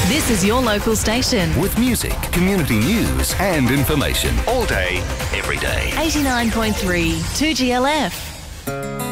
This is your local station. With music, community news and information. All day, every day. 89.3 2GLF.